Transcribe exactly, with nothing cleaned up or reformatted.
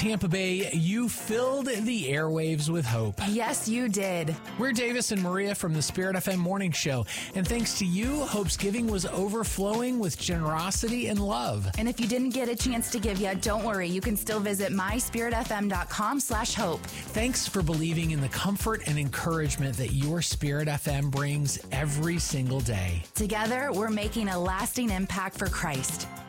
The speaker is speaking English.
Tampa Bay, you filled the airwaves with hope. Yes, you did. We're Davis and Maria from the Spirit F M Morning Show. And thanks to you, Hope's Giving was overflowing with generosity and love. And if you didn't get a chance to give yet, don't worry. You can still visit my spirit f m dot com slash hope. Thanks for believing in the comfort and encouragement that your Spirit F M brings every single day. Together, we're making a lasting impact for Christ.